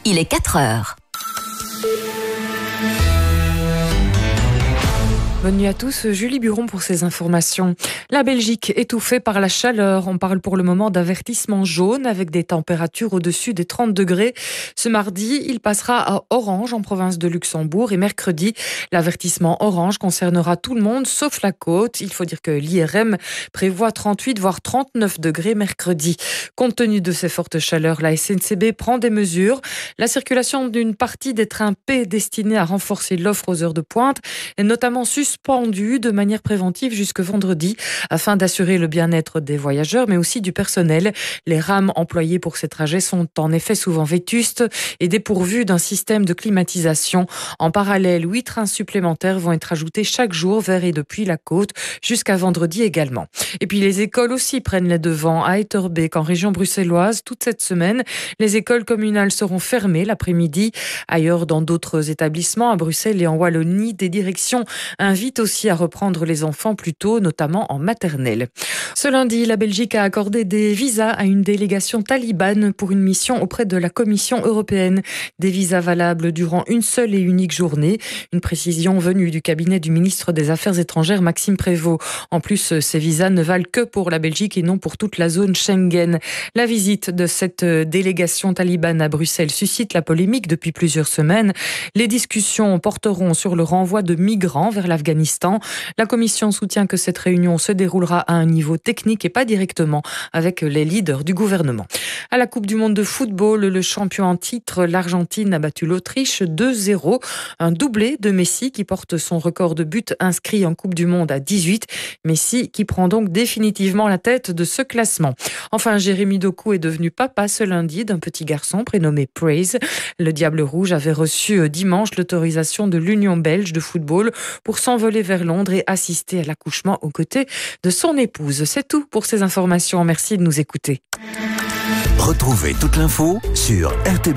il est 4 heures. Bonne nuit à tous, Julie Buron pour ces informations. La Belgique étouffée par la chaleur. On parle pour le moment d'avertissement jaune avec des températures au-dessus des 30 degrés. Ce mardi, il passera à orange en province de Luxembourg et mercredi, l'avertissement orange concernera tout le monde sauf la côte. Il faut dire que l'IRM prévoit 38 voire 39 degrés mercredi. Compte tenu de ces fortes chaleurs, la SNCB prend des mesures. La circulation d'une partie des trains P destinés à renforcer l'offre aux heures de pointe est notamment suspendue de manière préventive jusque vendredi afin d'assurer le bien-être des voyageurs mais aussi du personnel. Les rames employées pour ces trajets sont en effet souvent vétustes et dépourvues d'un système de climatisation. En parallèle, 8 trains supplémentaires vont être ajoutés chaque jour vers et depuis la côte jusqu'à vendredi également. Et puis les écoles aussi prennent les devants. À Etterbeek, en région bruxelloise, toute cette semaine, les écoles communales seront fermées l'après-midi. Ailleurs, dans d'autres établissements, à Bruxelles et en Wallonie, des directions invitent aussi à reprendre les enfants plus tôt, notamment en maternelle. Ce lundi, la Belgique a accordé des visas à une délégation talibane pour une mission auprès de la Commission européenne. Des visas valables durant une seule et unique journée. Une précision venue du cabinet du ministre des Affaires étrangères, Maxime Prévost. En plus, ces visas ne valent que pour la Belgique et non pour toute la zone Schengen. La visite de cette délégation talibane à Bruxelles suscite la polémique depuis plusieurs semaines. Les discussions porteront sur le renvoi de migrants vers l'Afghanistan. La Commission soutient que cette réunion se déroulera à un niveau technique et pas directement avec les leaders du gouvernement. À la Coupe du monde de football, le champion en titre, l'Argentine a battu l'Autriche 2-0. Un doublé de Messi qui porte son record de buts inscrits en Coupe du monde à 18. Messi qui prend donc définitivement la tête de ce classement. Enfin, Jérémy Doku est devenu papa ce lundi d'un petit garçon prénommé Praise. Le Diable Rouge avait reçu dimanche l'autorisation de l'Union belge de football pour s'envoler vers Londres et assister à l'accouchement aux côtés de son épouse. C'est tout pour ces informations. Merci de nous écouter. Retrouvez toute l'info sur RTB.